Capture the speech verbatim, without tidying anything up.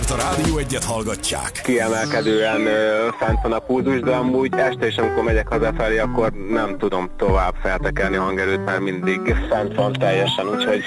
Ezért a Rádió Egyet hallgatják. Kiemelkedően ö, fent van a pulzus, de amúgy este is, amikor megyek hazafelé, akkor nem tudom tovább feltekerni a hangerőt, mert mindig fent van teljesen, úgyhogy